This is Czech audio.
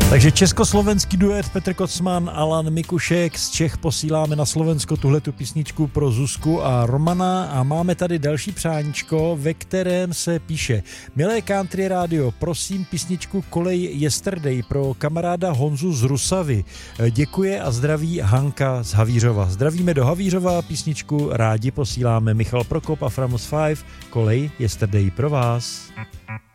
Takže československý duet Petr Kocman, Alan Mikušek, z Čech posíláme na Slovensko tuhletu písničku pro Zuzku a Romana a máme tady další přáníčko, ve kterém se píše: Milé Country Radio, prosím písničku Kolej Yesterday pro kamaráda Honzu z Rusavy. Děkuje a zdraví Hanka z Havířova. Zdravíme do Havířova, písničku rádi posíláme. Michal Prokop a Framos 5, Kolej Yesterday pro vás.